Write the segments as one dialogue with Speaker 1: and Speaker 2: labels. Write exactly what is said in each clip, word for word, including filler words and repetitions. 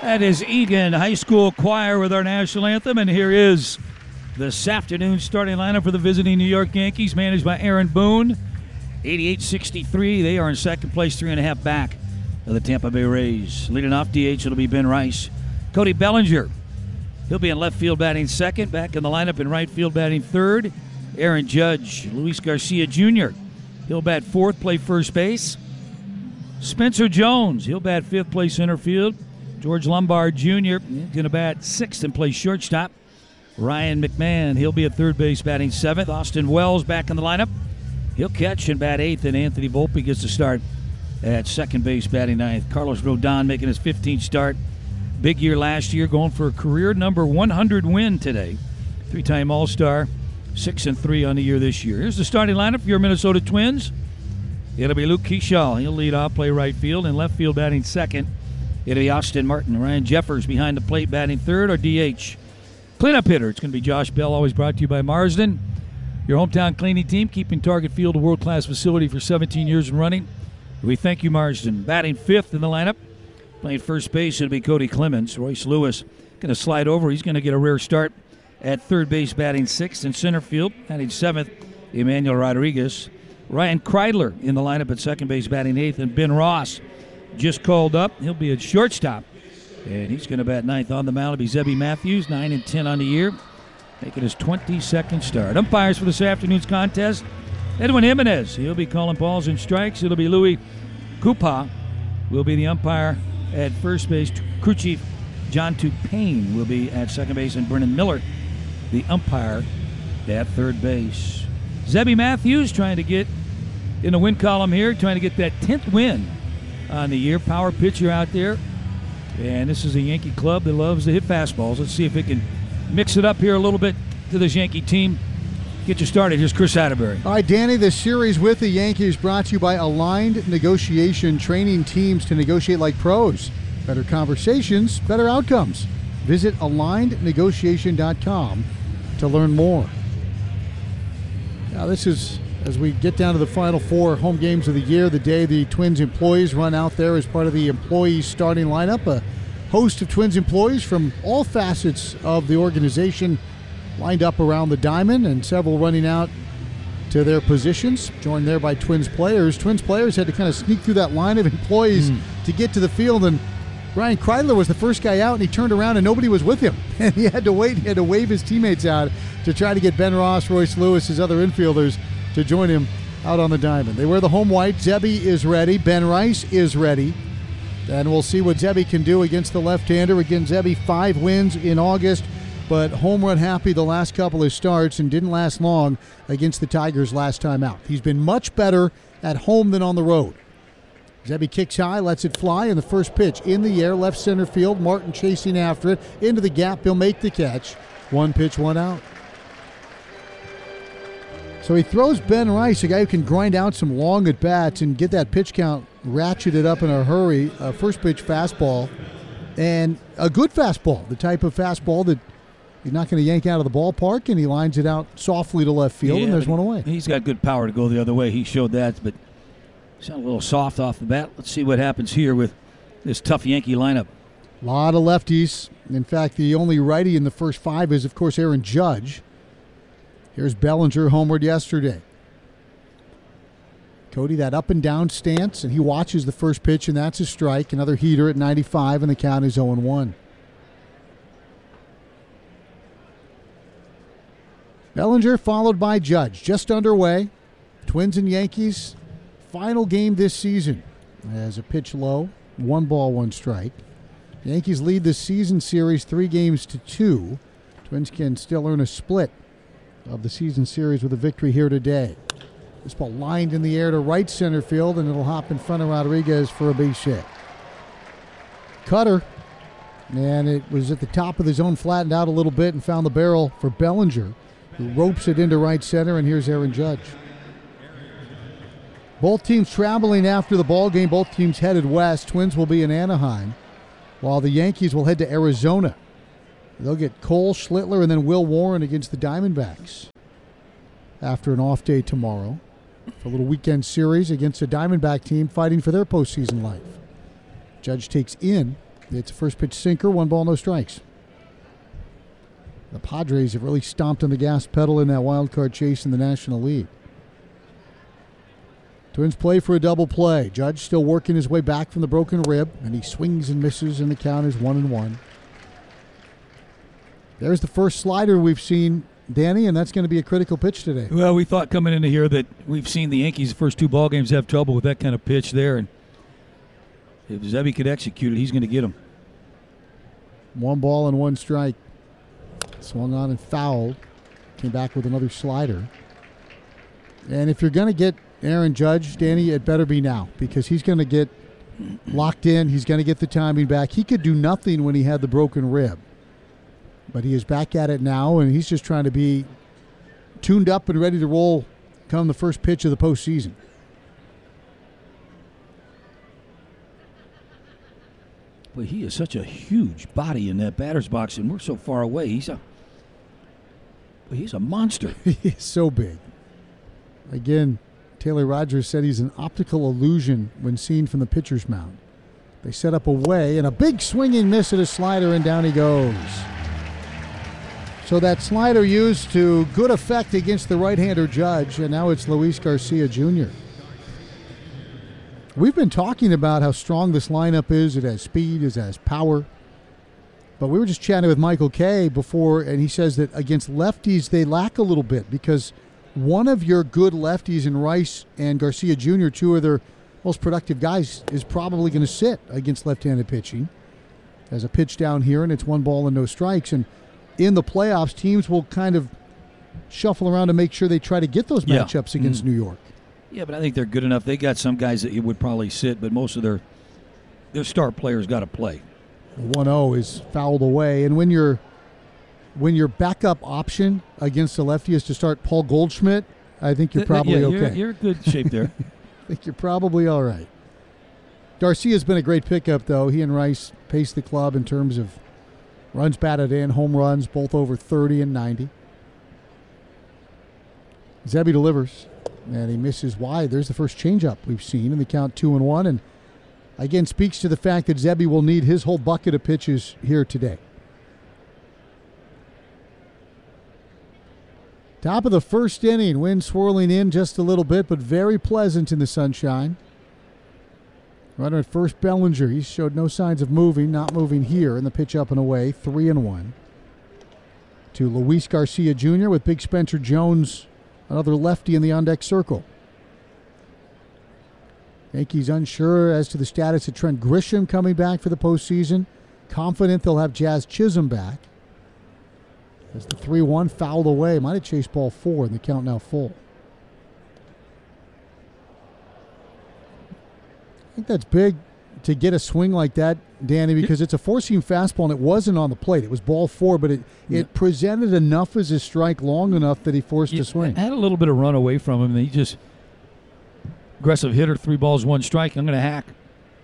Speaker 1: That is Eagan High School Choir with our national anthem, and here is this afternoon starting lineup for the visiting New York Yankees, managed by Aaron Boone. eighty-eight sixty-three, they are in second place, three and a half back of the Tampa Bay Rays. Leading off D H, it'll be Ben Rice. Cody Bellinger, he'll be in left field batting second. Back in the lineup in right field batting third. Aaron Judge, Luis Garcia Junior, he'll bat fourth, play first base. Spencer Jones, he'll bat fifth, play center field. George Lombard Junior going to bat sixth and play shortstop. Ryan McMahon, he'll be at third base batting seventh. Austin Wells back in the lineup. He'll catch and bat eighth, and Anthony Volpe gets to start at second base batting ninth. Carlos Rodon making his fifteenth start. Big year last year, going for a career number one hundred win today. Three-time All-Star, six and three on the year this year. Here's the starting lineup for your Minnesota Twins. It'll be Luke Keeschall. He'll lead off, play right field, and left field batting second. It'll be Austin Martin. Ryan Jeffers behind the plate batting third, or D H. Cleanup hitter, it's going to be Josh Bell, always brought to you by Marsden. Your hometown cleaning team, keeping Target Field a world-class facility for seventeen years and running. We thank you, Marsden. Batting fifth in the lineup. Playing first base, it'll be Cody Clemens. Royce Lewis going to slide over. He's going to get a rare start at third base batting sixth. In center field, batting seventh, Emmanuel Rodriguez. Ryan Kreidler in the lineup at second base batting eighth. And Ben Ross just called up. He'll be at shortstop. And he's going to bat ninth on the mound. It'll be Zebby Matthews, nine and ten on the year, making his twenty-second start. Umpires for this afternoon's contest, Edwin Jimenez. He'll be calling balls and strikes. It'll be Louis Coupa will be the umpire at first base. Crew chief John Tupane will be at second base, and Brennan Miller, the umpire, at third base. Zebby Matthews trying to get in the win column here, trying to get that tenth win on the year. Power pitcher out there. And this is a Yankee club that loves to hit fastballs. Let's see if it can mix it up here a little bit to this Yankee team. Get you started. Here's Chris Atterbury.
Speaker 2: All right, Danny, this series with the Yankees brought to you by Aligned Negotiation, training teams to negotiate like pros. Better conversations, better outcomes. Visit aligned negotiation dot com to learn more. Now, this is, as we get down to the final four home games of the year, the day the Twins employees run out there as part of the employees starting lineup. A host of Twins employees from all facets of the organization lined up around the diamond, and several running out to their positions, joined there by Twins players. Twins players had to kind of sneak through that line of employees mm. to get to the field, and Ryan Kreidler was the first guy out, and he turned around and nobody was with him. And he had to wait, he had to wave his teammates out to try to get Ben Ross, Royce Lewis, his other infielders to join him out on the diamond. They wear the home white. Zebby is ready. Ben Rice is ready. And we'll see what Zebby can do against the left-hander. Again, Zebby, five wins in August, but home run happy the last couple of starts and didn't last long against the Tigers last time out. He's been much better at home than on the road. Zebby kicks high, lets it fly, and the first pitch in the air, left center field. Martin chasing after it. Into the gap, he'll make the catch. One pitch, one out. So he throws Ben Rice, a guy who can grind out some long at-bats and get that pitch count ratcheted up in a hurry. A first pitch fastball, and a good fastball, the type of fastball that he's not going to yank out of the ballpark, and he lines it out softly to left field, yeah, and there's one away.
Speaker 1: He's got good power to go the other way. He showed that, but he's a little soft off the bat. Let's see what happens here with this tough Yankee lineup.
Speaker 2: A lot of lefties. In fact, the only righty in the first five is, of course, Aaron Judge. Here's Bellinger, homered yesterday. Cody, that up and down stance, and he watches the first pitch, and that's a strike. Another heater at ninety-five, and the count is oh and one. Bellinger followed by Judge. Just underway. Twins and Yankees, final game this season. As a pitch low, one ball, one strike. Yankees lead the season series three games to two. Twins can still earn a split of the season series with a victory here today. This ball lined in the air to right center field, and it'll hop in front of Rodriguez for a base hit. Cutter, and it was at the top of the zone, flattened out a little bit and found the barrel for Bellinger, who ropes it into right center, and here's Aaron Judge. Both teams traveling after the ball game. Both teams headed west. Twins will be in Anaheim, while the Yankees will head to Arizona. They'll get Cole, Schlittler, and then Will Warren against the Diamondbacks after an off day tomorrow for a little weekend series against a Diamondback team fighting for their postseason life. Judge takes in It's a first pitch sinker, one ball, no strikes. The Padres have really stomped on the gas pedal in that wild card chase in the National League. Twins play for a double play. Judge still working his way back from the broken rib, and he swings and misses, and the count is one and one. There's the first slider we've seen, Danny, and that's going to be a critical pitch today.
Speaker 1: Well, we thought coming into here that we've seen the Yankees the first two ball games have trouble with that kind of pitch there, and if Zebby could execute it, he's going to get him.
Speaker 2: One ball and one strike. Swung on and fouled. Came back with another slider. And if you're going to get Aaron Judge, Danny, it better be now, because he's going to get locked in. He's going to get the timing back. He could do nothing when he had the broken rib, but he is back at it now, and he's just trying to be tuned up and ready to roll come the first pitch of the postseason.
Speaker 1: But he is such a huge body in that batter's box, and we're so far away. He's a he's a monster.
Speaker 2: He is so big. Again, Taylor Rogers said he's an optical illusion when seen from the pitcher's mound. They set up a way, and a big swinging miss at a slider, and down he goes. So that slider used to good effect against the right-hander Judge, and now it's Luis Garcia Junior We've been talking about how strong this lineup is. It has speed, it has power. But we were just chatting with Michael Kay before, and he says that against lefties, they lack a little bit because one of your good lefties in Rice and Garcia Junior, two of their most productive guys, is probably going to sit against left-handed pitching. As a pitch down here, and it's one ball and no strikes. And in the playoffs, teams will kind of shuffle around to make sure they try to get those
Speaker 1: Yeah.
Speaker 2: matchups against
Speaker 1: Mm.
Speaker 2: New York.
Speaker 1: Yeah, but I think they're good enough. They got some guys that you would probably sit, but most of their their star players got to play.
Speaker 2: one oh is fouled away. And when your when your backup option against a lefty is to start Paul Goldschmidt, I think you're
Speaker 1: Th- th-
Speaker 2: probably
Speaker 1: yeah,
Speaker 2: okay.
Speaker 1: You're, you're in good shape there.
Speaker 2: I think you're probably all right. Garcia's been a great pickup, though. He and Rice paced the club in terms of runs batted in, home runs, both over thirty and ninety. Zebby delivers, and he misses wide. There's the first changeup we've seen in the count two and one, and again speaks to the fact that Zebby will need his whole bucket of pitches here today. Top of the first inning, wind swirling in just a little bit, but very pleasant in the sunshine. Runner at first, Bellinger. He showed no signs of moving, not moving here in the pitch up and away, three and one. To Luis Garcia Junior with Big Spencer Jones, another lefty in the on-deck circle. Yankees unsure as to the status of Trent Grisham coming back for the postseason. Confident they'll have Jazz Chisholm back. As the three one fouled away. Might have chased ball four, and the count now full. I think that's big to get a swing like that, Danny, because it's a four-seam fastball, and it wasn't on the plate. It was ball four, but it,
Speaker 1: Yeah.
Speaker 2: it presented enough as a strike long enough that he forced
Speaker 1: You
Speaker 2: a swing.
Speaker 1: had a little bit of run away from him, and he just aggressive hitter, three balls, one strike. I'm going to hack.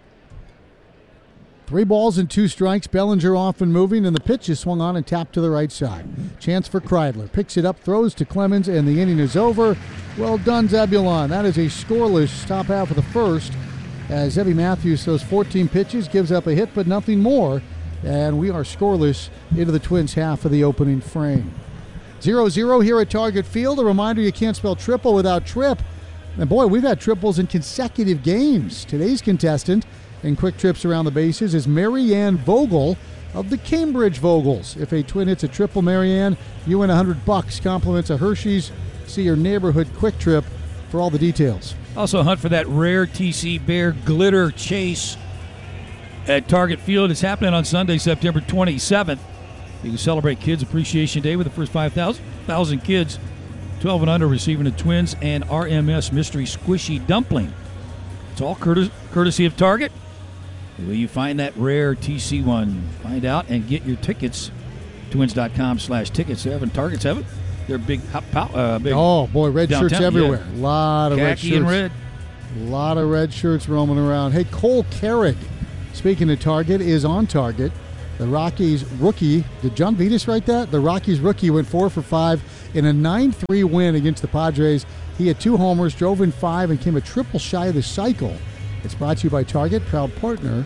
Speaker 2: Three balls and two strikes. Bellinger off and moving, and the pitch is swung on and tapped to the right side. Chance for Kreidler. Picks it up, throws to Clemens, and the inning is over. Well done, Zebulon. That is a scoreless top half of the first. As Zebby Matthews throws fourteen pitches, gives up a hit, but nothing more. And we are scoreless into the Twins' half of the opening frame. zero zero here at Target Field. A reminder, you can't spell triple without trip. And boy, we've had triples in consecutive games. Today's contestant in quick trips around the bases is Marianne Vogel of the Cambridge Vogels. If a Twin hits a triple, Marianne, you win one hundred bucks. Compliments of Hershey's. See your neighborhood quick trip for all the details.
Speaker 1: Also, hunt for that rare T C Bear glitter chase at Target Field. It's happening on Sunday, September twenty-seventh. You can celebrate Kids Appreciation Day with the first five thousand kids, twelve and under, receiving the Twins and R M S Mystery Squishy Dumpling. It's all courtesy, courtesy of Target. Where you find that rare T C one. Find out and get your tickets. Twins.com slash tickets. They have and Targets have it. They're big, uh, big.
Speaker 2: Oh, boy, red
Speaker 1: downtown,
Speaker 2: shirts everywhere. A
Speaker 1: yeah.
Speaker 2: lot of red
Speaker 1: Khaki
Speaker 2: shirts.
Speaker 1: and red.
Speaker 2: A lot of red shirts roaming around. Hey, Cole Carrick, speaking of Target, is on target. The Rockies rookie, did John Vitas write that? The Rockies rookie went four for five in a nine three win against the Padres. He had two homers, drove in five, and came a triple shy of the cycle. It's brought to you by Target, proud partner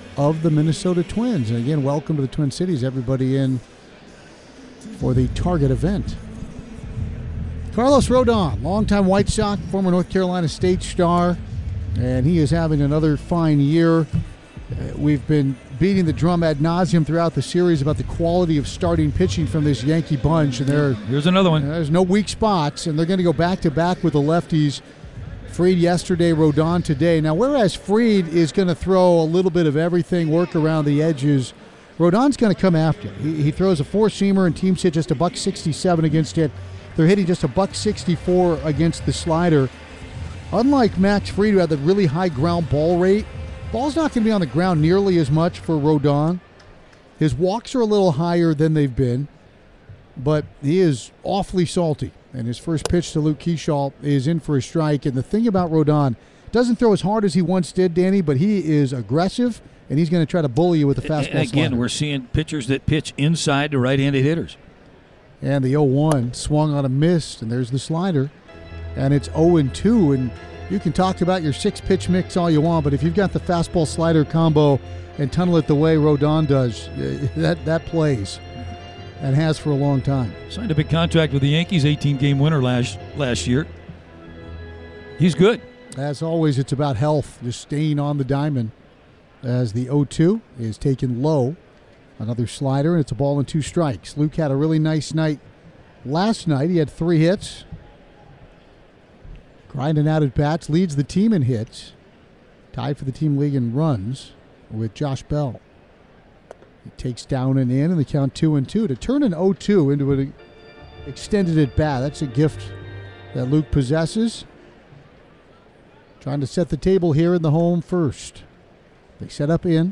Speaker 2: of the Minnesota Twins. And again, welcome to the Twin Cities, everybody in for the Target event. Carlos Rodon, longtime White Sox, former North Carolina State star, and he is having another fine year. Uh, we've been beating the drum ad nauseum throughout the series about the quality of starting pitching from this Yankee bunch, and there,
Speaker 1: here's another one.
Speaker 2: There's no weak spots, and they're going to go back-to-back with the lefties. Fried yesterday, Rodon today. Now, whereas Fried is going to throw a little bit of everything, work around the edges, Rodon's going to come after. He, he throws a four-seamer, and teams hit just a buck sixty-seven against it. They're hitting just a buck sixty-four against the slider. Unlike Max Fried, who had the really high ground ball rate, ball's not going to be on the ground nearly as much for Rodon. His walks are a little higher than they've been, but he is awfully salty. And his first pitch to Luke Kershaw is in for a strike. And the thing about Rodon, doesn't throw as hard as he once did, Danny, but he is aggressive, and he's going to try to bully you with a fastball
Speaker 1: and again,
Speaker 2: slider.
Speaker 1: we're seeing pitchers that pitch inside to right-handed hitters.
Speaker 2: And the oh one swung on a miss, and there's the slider. And it's oh and two, and you can talk about your six-pitch mix all you want, but if you've got the fastball-slider combo and tunnel it the way Rodon does, that, that plays, and has for a long time.
Speaker 1: Signed a big contract with the Yankees, eighteen-game winner last, last year. He's good.
Speaker 2: As always, it's about health, just staying on the diamond as the oh two is taken low. Another slider, and it's a ball and two strikes. Luke had a really nice night last night. He had three hits. Grinding out at bats, leads the team in hits. Tied for the team league in runs with Josh Bell. He takes down and in, and the count two and two. To turn an oh two into an extended at bat, that's a gift that Luke possesses. Trying to set the table here in the home first. They set up in.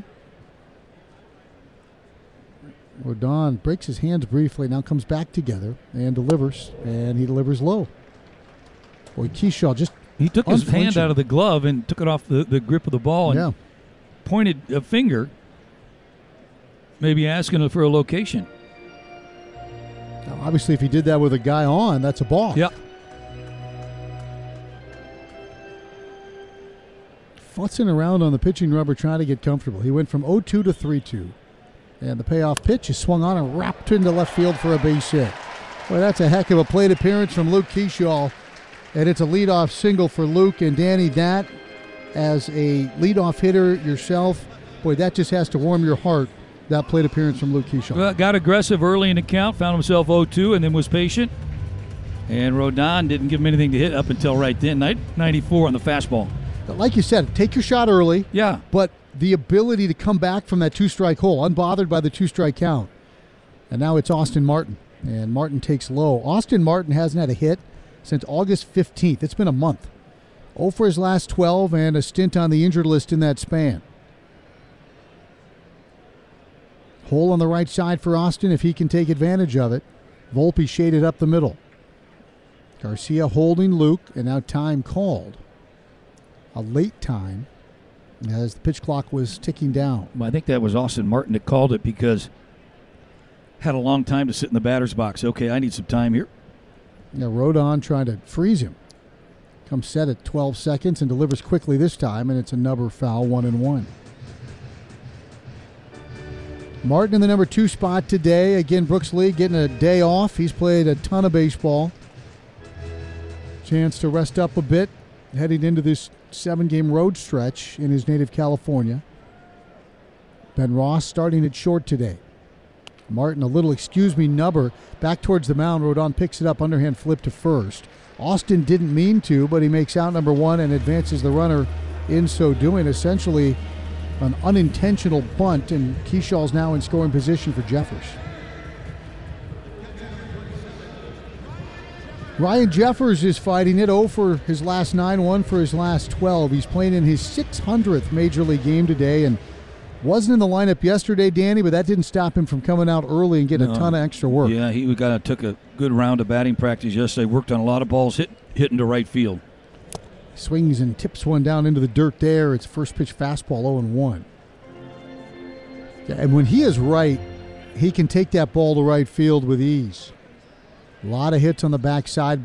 Speaker 2: Rodon breaks his hands briefly, now comes back together and delivers, and he delivers low. Boy, Kershaw just
Speaker 1: He took his hand out of the glove and took it off the, the grip of the ball and
Speaker 2: yeah.
Speaker 1: pointed a finger, maybe asking for a location.
Speaker 2: Now, obviously, if he did that with a guy on, that's a ball.
Speaker 1: Yep.
Speaker 2: Futzing around on the pitching rubber trying to get comfortable. He went from oh two to three two. And the payoff pitch is swung on and wrapped into left field for a base hit. Boy, that's a heck of a plate appearance from Luke Kershaw. And it's a leadoff single for Luke. And Danny, that, as a leadoff hitter yourself, boy, that just has to warm your heart, that plate appearance from Luke Kershaw.
Speaker 1: Well, got aggressive early in the count, found himself oh two, and then was patient. And Rodon didn't give him anything to hit up until right then. ninety-four on the fastball.
Speaker 2: Like you said, take your shot early.
Speaker 1: Yeah.
Speaker 2: But the ability to come back from that two-strike hole, unbothered by the two-strike count. And now it's Austin Martin. And Martin takes low. Austin Martin hasn't had a hit since August fifteenth. It's been a month. oh for his last twelve and a stint on the injured list in that span. Hole on the right side for Austin if he can take advantage of it. Volpe shaded up the middle. Garcia holding Luke, and now time called. A late time as the pitch clock was ticking down.
Speaker 1: Well, I think that was Austin Martin that called it because had a long time to sit in the batter's box. Okay, I need some time here.
Speaker 2: Now Rodon trying to freeze him. Comes set at twelve seconds and delivers quickly this time, and it's a number foul, one and one. Martin in the number two spot today. Again, Brooks Lee getting a day off. He's played a ton of baseball. Chance to rest up a bit heading into this seven-game road stretch in his native California. Ben Ross starting at short today. Martin, a little excuse me nubber back towards the mound. Rodon picks it up, underhand flip to first. Austin didn't mean to, but he makes out number one and advances the runner in so doing. Essentially an unintentional bunt, and Kershaw's now in scoring position for Jeffers. Ryan Jeffers is fighting it. oh for his last nine, one for his last twelve. He's playing in his six hundredth Major League game today and wasn't in the lineup yesterday, Danny, but that didn't stop him from coming out early and getting no. a ton of extra work.
Speaker 1: Yeah, he got took a good round of batting practice yesterday. Worked on a lot of balls hit, hitting to right field.
Speaker 2: Swings and tips one down into the dirt there. It's first pitch fastball, oh and one. And when he is right, he can take that ball to right field with ease. A lot of hits on the backside.